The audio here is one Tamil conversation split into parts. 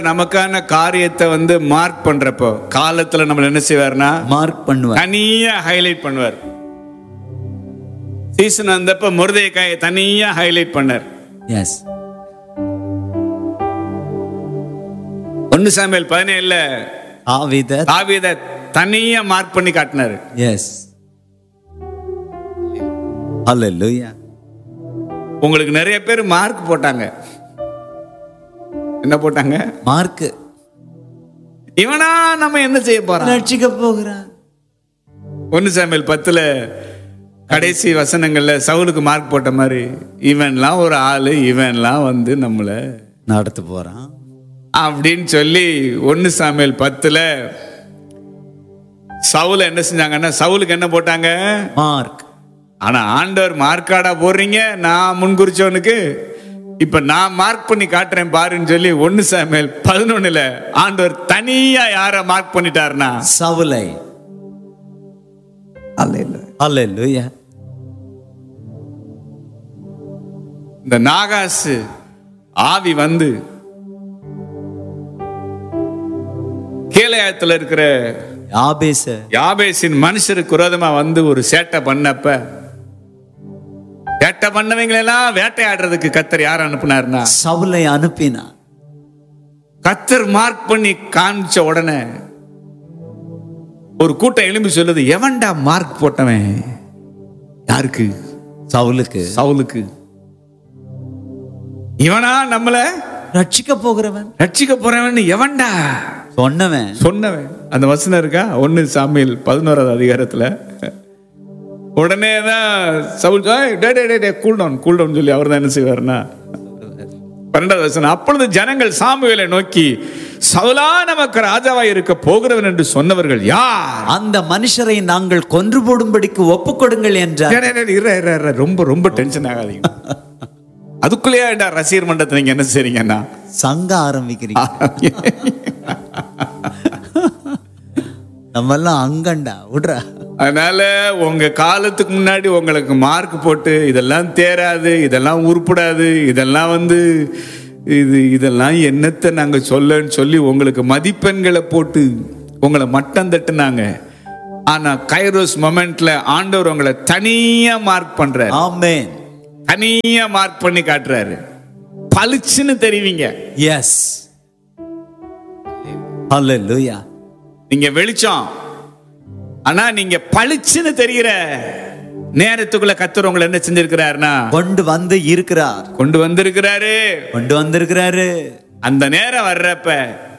நமக்கான காரியத்தை மார்க் பண்றப்போ காலத்துல நம்ம என்ன செய்வார்னா மார்க் பண்ணுவார், தனியா ஹைலைட் பண்ணுவார். சீசன் வந்தப்ப மொர்தெகாயை தனியா ஹைலைட் பண்ணார். எஸ் 1 சாமுவேல் 17 தாவீதை தனியா மார்க் பண்ணி காட்டினாரு. எஸ் ஹல்லேலூயா. உங்களுக்கு நிறைய பேர் மார்க் போட்டாங்க. என்ன போட்டாங்க? மார்க். இவனா நம்ம என்ன செய்ய போறோம்? ரட்சிக்க போகிறான். 1 சாமுவேல் 10 கடைசி வசனங்கள்ல சவுலுக்கு மார்க் போட்ட மாதிரி இவன்லாம் ஒரு ஆளு, இவன்லாம் நம்மள நடத்த போறான் அப்படின்னு சொல்லி 1 சாமுவேல் 10 சவுல என்ன செஞ்சாங்கன்னா சவுலுக்கு என்ன போட்டாங்க? மார்க். ஆனா ஆண்டவர் மார்க்காடா போடுறீங்க, நான் முன்குறிச்சவனுக்கு இப்ப நான் மார்க் பண்ணி காட்டுறேன் பாருன்னு சொல்லி 1 சாமுவேல் 11 ஆண்டவர் தனியா யார மார்க் பண்ணிட்டாருன்னா சவுலை. ஹல்லேலூயா. இந்த நாகாசு ஆவி கீலேயாத்துல இருக்கிற யாபேசின் மனுஷருக்கு விரோதமா ஒரு சேட்டை பண்ணப்ப வேட்டை பண்ணவங்களெல்லாம் வேட்டையாடுறதுக்கு கர்த்தர் யார் அனுப்புனார்னா சவுலை அனுப்பினார். கர்த்தர் மார்க் பண்ணி காமிச்ச உடனே ஒரு கூட்டம் எழும்பி சொல்லுது, எவன்டா மார்க் போட்டவன்? யாருக்கு? சவுலுக்கு. இவனா நம்மள ரட்சிக்க போறவன் எவன்டா சொன்னவன்? அந்த வசனம் இருக்கா 1 சாமுவேல் 11 அதிகாரத்துல. உடனேதான் சவுல் கூல் டவுன் சொல்லி அவர் தான் என்ன செய்வார்னா 12 வசனம், அப்பொழுது ஜனங்கள் சாமுவேலை நோக்கி, சவுலா நமக்கு ராஜாவாய் இருக்க போகிறவன் என்று சொன்னவர்கள் யார்? அந்த மனுஷரை நாங்கள் கொன்று போடும்படிக்கு ஒப்பு கொடுங்கள் என்றார். ரொம்ப டென்ஷன் ஆகாதீங்க. அதுக்குள்ளேயே ரசிகர் மன்றத்தை நீங்க என்ன செய்றீங்கன்னா சங்க ஆரம்பிக்கிறீங்க. நம்ம எல்லாம் அங்கண்டா விடுறா. அதனால உங்க காலத்துக்கு முன்னாடி உங்களுக்கு மார்க் போட்டு இதெல்லாம் தேராது, இதெல்லாம் உருப்படாது, இதெல்லாம் இதெல்லாம் என்னத்தை நாங்க சொல்லன்னு சொல்லி உங்களுக்கு மதிப்பெண்களை போட்டு உங்களை மட்டம் தட்டுனாங்க. ஆனா கைரோஸ் மொமெண்ட்ல ஆண்டவர் உங்களை தனியா மார்க் பண்றாரு. ஆமென். தனியா மார்க் பண்ணி காட்டுறாரு. பளிச்சுன்னு தெரிவிங்க. எஸ் ஹல்லேலூயா. நீங்க வெளிச்சம், ஆனா நீங்க பளிச்சுன்னு தெரிகிற நேரத்துக்குள்ள கர்த்தர் உங்களை என்ன செஞ்சிருக்கிறாருன்னா கொண்டு வந்திருக்கிறாரு. அந்த நேரம் வர்றப்ப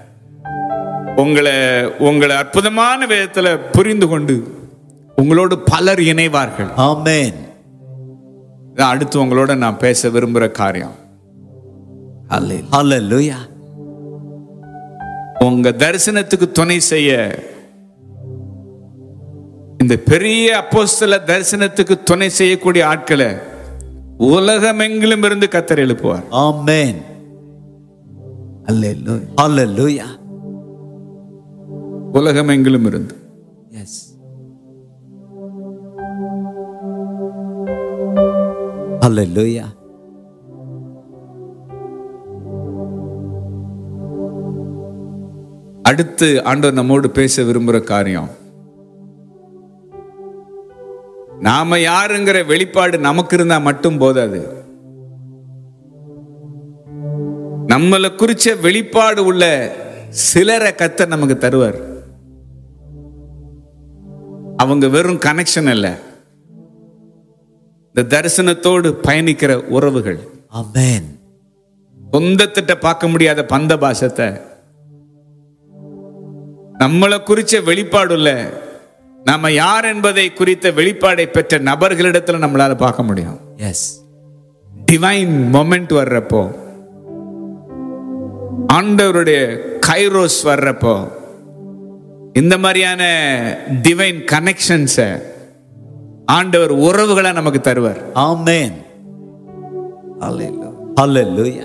உங்களை அற்புதமான விதத்துல புரிந்து கொண்டு உங்களோடு பலர் இணைவார்கள். ஆமென். அடுத்து உங்களோட நான் பேச விரும்புற காரியம், ஹல்லேலூயா, உங்க தரிசனத்துக்கு துணை செய்ய இந்த பெரிய அப்போஸ்தல தரிசனத்துக்கு துணை செய்யக்கூடிய ஆட்களை உலகமெங்கிலும் இருந்து கர்த்தர் எழுப்புவார். ஆமென். ஹல்லேலூயா. ஹல்லேலூயா. உலகமெங்கிலும் இருந்து. எஸ் ஹல்லேலூயா. அடுத்து ஆண்டவர் நம்மோடு பேச விரும்புகிற காரியம், நாம யாருங்கிற வெளிப்பாடு நமக்கு இருந்தா மட்டும் போதாது. நம்மளை குறிச்ச வெளிப்பாடு உள்ள சிலரை கர்த்தர் நமக்கு தருவார். அவங்க வெறும் கனெக்ஷன் அல்ல, இந்த தரிசனத்தோடு பயணிக்கிற உறவுகள். ஆமென். சொந்தத்திட்ட பார்க்க முடியாத பந்த பாசத்தை, நம்மளை குறிச்ச வெளிப்பாடு உள்ள, நாம யார் என்பதை குறித்த வெளிப்பாடை பெற்ற நபர்களிடத்துல நம்மளால பார்க்க முடியும். எஸ். டிவைன் மொமெண்ட் வர்றப்போ, ஆண்டவருடைய கைரோஸ் வர்றப்போ, இந்த மாதிரியான டிவைன் கனெக்ஷன்ஸை ஆண்டவர் உறவுகளை நமக்கு தருவார். ஆமென். ஹல்லேலூயா.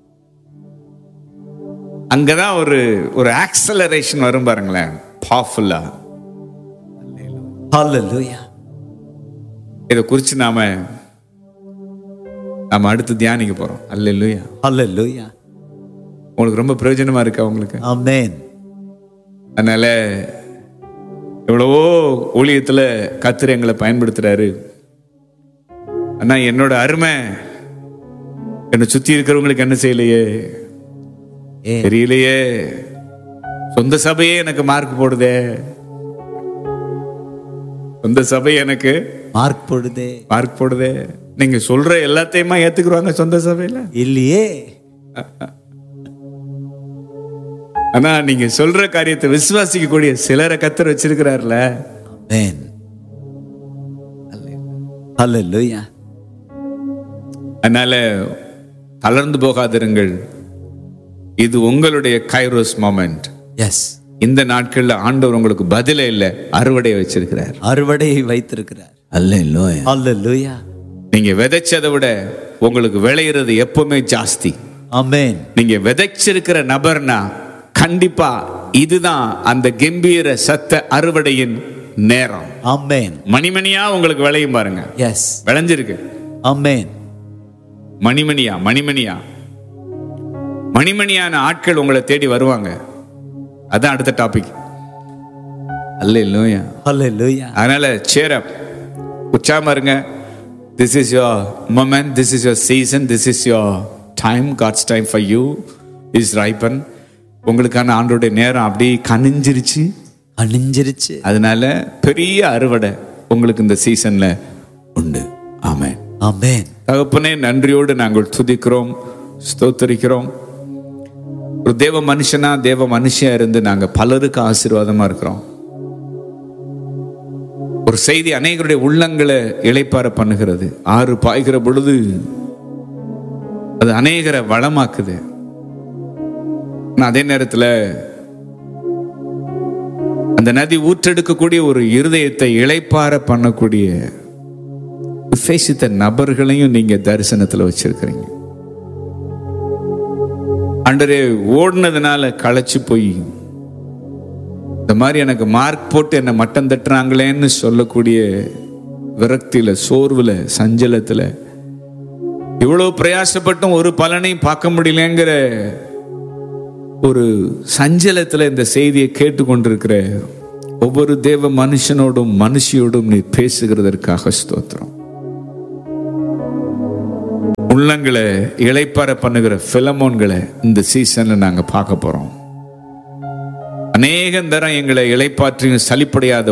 அங்கதான் ஒரு ஆக்சலரேஷன் வரும் பாருங்களேன், பவர்ஃபுல்லா. ஹல்லேலூயா. இதை குறித்து நாம அடுத்து தியானிக்க போறோம். ஹல்லேலூயா. ஹல்லேலூயா. உங்களுக்கு ரொம்ப பிரயோஜனமா இருக்கா உங்களுக்கு? ஆமென். அதனால எவ்வளவோ ஊழியத்துல கர்த்தர் எங்களை பயன்படுத்துறாரு. ஆனா என்னோட அருமை என்னை சுத்தி இருக்கிறவங்களுக்கு என்ன செய்யலையே, தெரியலையே. சொந்த சபையே எனக்கு மார்க் போடுதே, சொந்த சபை எனக்கு மார்க் போடுதே. நீங்க சொல்ற எல்லாத்தையுமா ஏத்துக்குறாங்க சொந்த சபையில? இல்லையே. ஆனா நீங்க சொல்ற காரியத்தை விசுவாசிக்க கூடிய சிலரை கர்த்தர் வச்சிருக்கிறார்ல. ஆமென். ஹல்லேலூயா. அதனால தளர்ந்து போகாதிருங்கள். இது உங்களுடைய கைரோஸ் மொமெண்ட். எஸ். இந்த நாட்கள்ல ஆண்டவர் உங்களுக்கு பதிலே இல்லை, அறுவடையை வச்சிருக்கிறார். அறுவடையை வைத்திருக்கிறார். அல்லேலூயா. ஹல்லேலூயா. நீங்க விதைச்சதை விட உங்களுக்கு விளையிறது எப்பவுமே ஜாஸ்தி. ஆமென். நீங்க விதைச்சிருக்கிற நபர்னா கண்டிப்பா இதுதான் அந்த கம்பீர சத்த அறுவடையின் நேரம். ஆமென். மணிமணியா உங்களுக்கு விளையும் பாருங்க. எஸ். விளைஞ்சிருக்கு. ஆமென். மணிமணியான ஆட்கள் உங்களை தேடி வருவாங்க. அதான் அடுத்த டாபிக். அல்லேலூயா. ஹல்லேலூயா. அதனால cheer up, உற்சாகமா இருங்க. This is your moment, this is your season, this is your time. God's time for you is ripen. உங்களுக்கான ஆண்டோட நேரம் அப்படியே கனிஞ்சிருச்சு. அதனால பெரிய அறுவடை உங்களுக்கு இந்த சீசன்ல உண்டு. ஆமென். ஆமென். தகப்பனே, நன்றியோடு நாங்கள் துதிக்கிறோம், ஸ்தோத்திரிக்கிறோம். ஒரு தேவ மனுஷனா தேவ மனுஷியா இருந்து நாங்க பலருக்கு ஆசீர்வாதமா இருக்கிறோம். ஒரு செய்தி அநேகருடைய உள்ளங்களை இளைப்பாற பண்ணுகிறது. ஆறு பாய்கிற பொழுது அது அநேகரை வளமாக்குது. அதே நேரத்தில் அந்த நதி ஊற்றெடுக்கக்கூடிய ஒரு இருதயத்தை இளைப்பாற பண்ணக்கூடிய விசேஷித்த நபர்களையும் நீங்க தரிசனத்துல வச்சிருக்கிறீங்க. ஆண்டவரே, ஓடுனதுனால களைச்சு போய் இந்த மாதிரி எனக்கு மார்க் போட்டு என்ன மட்டம் தட்டுறாங்களேன்னு சொல்லக்கூடிய விரக்தியில, சோர்வுல, சஞ்சலத்துல, இவ்வளவு பிரயாசப்பட்டும் ஒரு பலனையும் பார்க்க முடியலங்கிற ஒரு சஞ்சலத்துல இந்த செய்தியை கேட்டுக்கொண்டிருக்கிற ஒவ்வொரு தேவ மனுஷனோடும் மனுஷியோடும் நீ பேசுகிறதற்காக ஸ்தோத்திரம். உள்ளங்களை இளைப்பாற பண்ணுகிற பிலமோன்களை இந்த சீசன்ல நாங்க பார்க்க போறோம். அநேகம் தரம் எங்களை இளைப்பாற்றியும் சலிப்படையாத